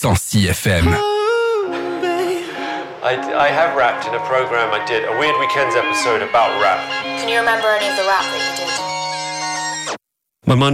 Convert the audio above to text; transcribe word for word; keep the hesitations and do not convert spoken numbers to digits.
cent six F M. I, I have rapped in a program I did, a Weird Weekends episode about rap. Can you remember any of the rap that you did? My mind